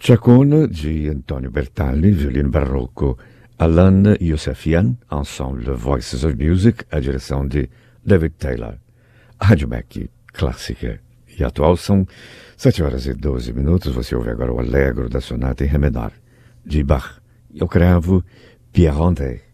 Chacona, de Antonio Bertalli, violino barroco, Alan Yousefian, ensemble Voices of Music, a direção de David Taylor. A Rádio Mac clássica e atual são 7h12. Você ouve agora o Allegro da sonata em Ré menor, de Bach, e o cravo Pierre André.